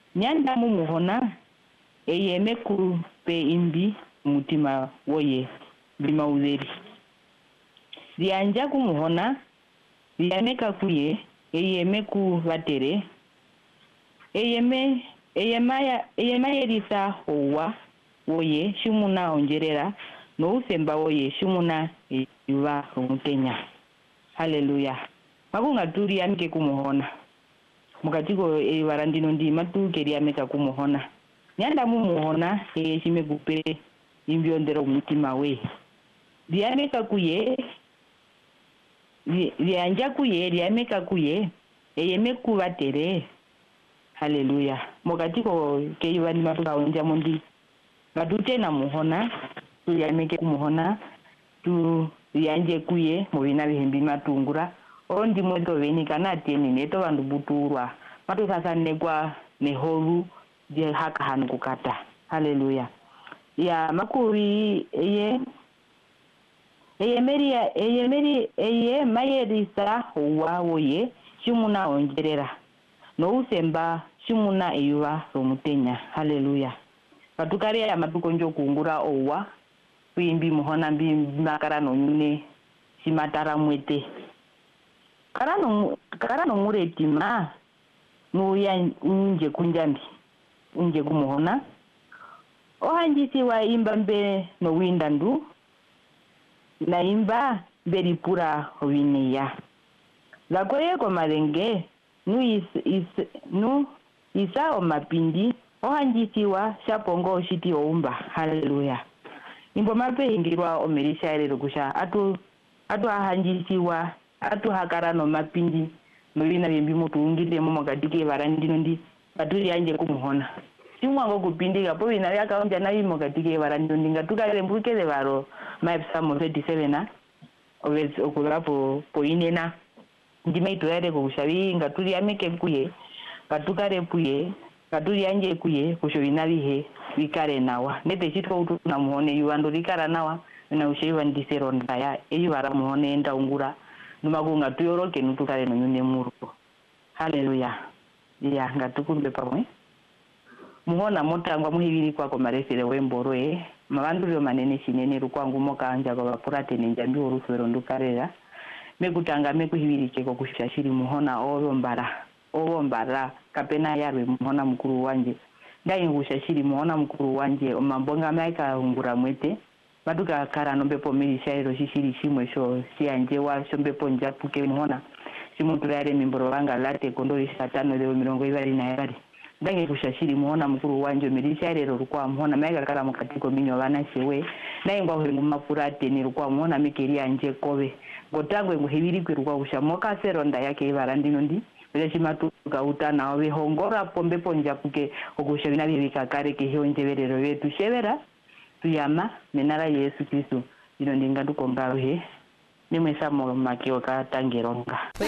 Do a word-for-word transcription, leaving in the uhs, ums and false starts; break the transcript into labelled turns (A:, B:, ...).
A: nyanda mumuhona eyeme ku pe imbi mutima woye bimauzeri lianja kumuhona lianeka kuye eyeme ku vatere eyeme eyemaya eyemayerisa owa woye shimuna onjerera no usemba woye shimuna yuva omutenya. Haleluya. Makunga turi amike kumuhona mukatiko e varandino ndi matu keri ameka kumuhona nyanda mumuhona e shime gupe imbyondero mutima we diameka kuye lianja kuye liameka kuye eyeme kuvatere. Haleluya. Mukatiko keri vani matuka onja mundi batutena muhona tuliameke kumuhona tu lianje kuye mubina bihembi matungura ondi mweto veni kana teni neto vandu buturwa matu sasa negwa nehoru je haka hanu kukata. Haleluya. Ya makuri eye eye meri eye meri eye mayerisa wawoye shimuna onjerera no usemba shimuna eyuva somutenya. Haleluya. Patukari ya matukonjo kungura owa kuimbi muhona mbi makarano nyune simatara mwete karano karano mureti ma nuya unje kunjambi unje kumuhona ohanjisi wa imba mbe no windandu na imba beri pura wineya lakoye ko malenge nu is, is nu isa o mapindi ohanjisi wa shapongo shiti oumba. Haleluya. Imbo mape ingirwa omerisha ere kusha atu atu ahanjisiwa atu hakara no mapindi mulina bimbi mutu ungire mu magadike barandino ndi baturi anje kumuhona simwa ngo kupindika po bina yakaonja na bimo gadike barandino ndi ngatukale mbukele baro mapsa mo twenty-seven na overs okulapo po inena ndime itwere ko kushabi ngaturi ameke kuye katukare puye katuri anje kuye kusho binabihe bikare nawa nete chitwa utu na muhone yuando rikara nawa na ushewa ndisero ndaya eyu bara muhone enda ungura numagunga tuyoroke nutukare no nyune muru. Haleluya. Ya ngatukumbe pamwe muhona motangwa muhibiri kwa ko marefere wemboro e mabandu byo manene shinene rukwangu moka anja kwa bapurate nenjambi urufero ndukarera mekutanga mekuhibirike ko kushashiri muhona obombara obombara kapena yarwe muhona mukuru wanje ndai ngushashiri muhona mukuru wanje omambonga maika ungura mwete maduka kara nombe po milishairo shishiri shimwe sho sianje wa shombe po njapuke muhona simuntu yare mimboro wanga late kondori satano leo mirongo ibari na yari ndai ngushashiri muhona mukuru wanje milishairo rukwa muhona maika kara mukatiko minyo bana shewe ndai ngwa hwengu mapurate ni rukwa muhona mikeri anje kobe gotangwe nguhibiri kwirukwa kushamoka seronda yake ibarandino ndi Reshimatu gautana we hongora pombe ponja puke ogusha bina bibika kare ke hionjeberero betu shebera tuyama menara Yesu Kristo ino ndinga dukongaruhe nimwe samo makio ka tangeronga.